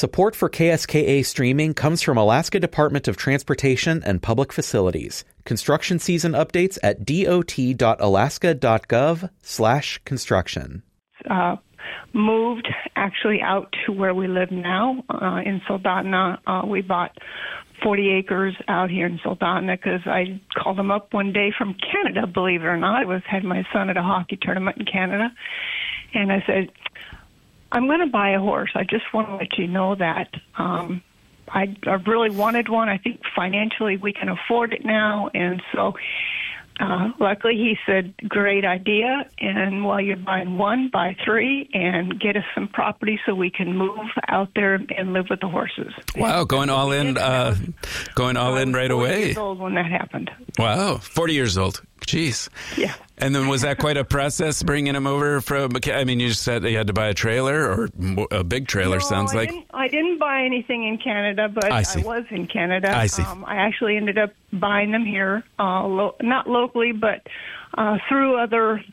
Support for KSKA streaming comes from Alaska Department of Transportation and Public Facilities. Construction season updates at dot.alaska.gov/construction. Moved actually out to where we live now in Soldotna. We bought 40 acres out here in Soldotna because I called them up one day from Canada, believe it or not. I had my son at a hockey tournament in Canada. And I said, I'm going to buy a horse. I just want to let you know that. I really wanted one. I think financially we can afford it now. And so luckily he said, great idea. And while you're buying one, buy three and get us some property so we can move out there and live with the horses. Wow, going all in right away. 40 years old when that happened. Wow, 40 years old. Jeez. Yeah. And then was that quite a process bringing him over from, I mean, you just said you had to buy a trailer or a big trailer, sounds like. I didn't buy anything in Canada, but I was in Canada. I see. I actually ended up buying them here, not locally, but through other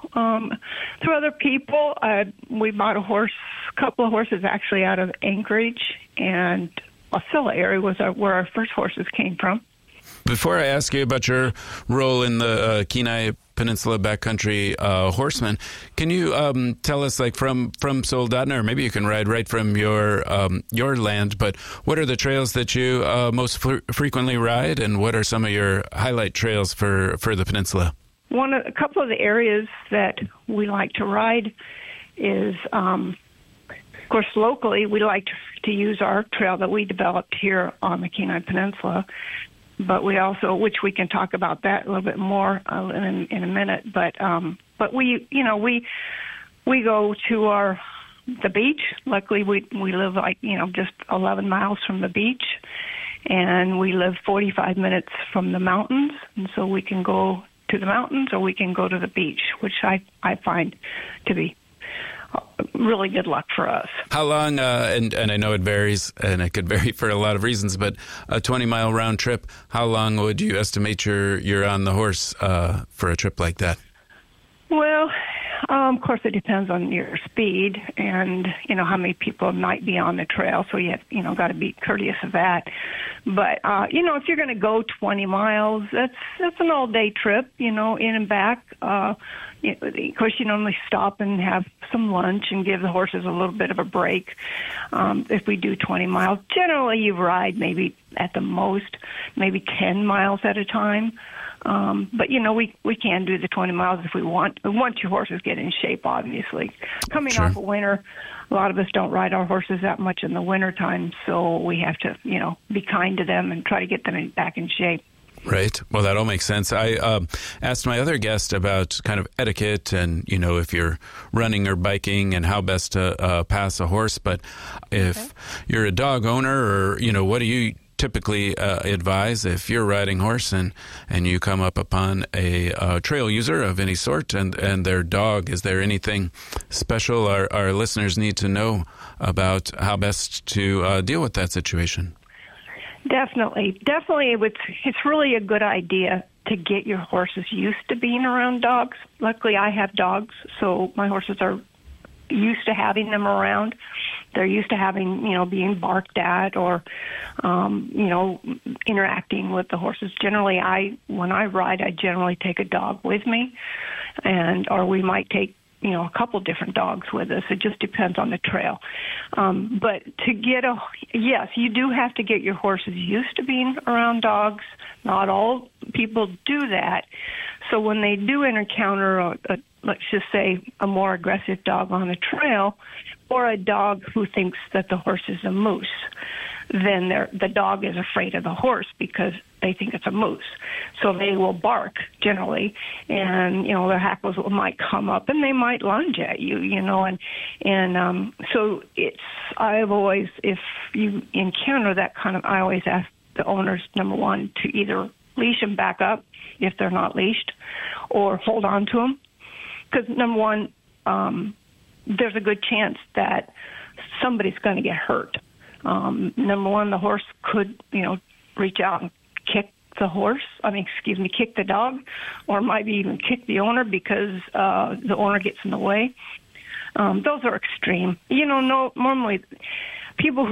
people. We bought a couple of horses actually out of Anchorage, and Wasilla area was where our first horses came from. Before I ask you about your role in the Kenai Peninsula Backcountry Horsemen, can you tell us, like from Soldotna, or maybe you can ride right from your land, but what are the trails that you most frequently ride, and what are some of your highlight trails for the peninsula? A couple of the areas that we like to ride is, of course, locally, we like to use our trail that we developed here on the Kenai Peninsula. But we also, which we can talk about that a little bit more in a minute. But we go to the beach. Luckily, we live just 11 miles from the beach, and we live 45 minutes from the mountains, and so we can go to the mountains or we can go to the beach, which I find to be really good luck for us. How long, and I know it varies, and it could vary for a lot of reasons, but a 20-mile round trip, how long would you estimate you're on the horse for a trip like that? Well, of course, it depends on your speed and, how many people might be on the trail, so you have, got to be courteous of that. But, if you're going to go 20 miles, that's an all-day trip, in and back. Of course, you normally stop and have some lunch and give the horses a little bit of a break. If we do 20 miles, generally you ride maybe at the most, maybe 10 miles at a time. But, we can do the 20 miles if we want. Once your horses get in shape, obviously. Coming off of winter, a lot of us don't ride our horses that much in the wintertime, so we have to, be kind to them and try to get them back in shape. Right. Well, that all makes sense. I asked my other guest about kind of etiquette and, if you're running or biking and how best to pass a horse. But if you're a dog owner or, what do you typically advise if you're riding horse and you come up upon a trail user of any sort and their dog? Is there anything special our listeners need to know about how best to deal with that situation? Definitely. It's really a good idea to get your horses used to being around dogs. Luckily, I have dogs, so my horses are used to having them around. They're used to having, being barked at or, interacting with the horses. Generally, when I ride, I generally take a dog with me, or we might take a couple different dogs with us. It just depends on the trail. But yes, you do have to get your horses used to being around dogs. Not all people do that. So when they do encounter let's just say a more aggressive dog on the trail, or a dog who thinks that the horse is a moose, then the dog is afraid of the horse because they think it's a moose. So they will bark generally, and their hackles might come up and they might lunge at you, so I've always, if you encounter that kind of, I always ask the owners, number one, to either leash them back up if they're not leashed, or hold on to them, because number one, there's a good chance that somebody's going to get hurt. Number one, the horse could, reach out and kick the dog, or maybe even kick the owner because the owner gets in the way. Those are extreme. Normally people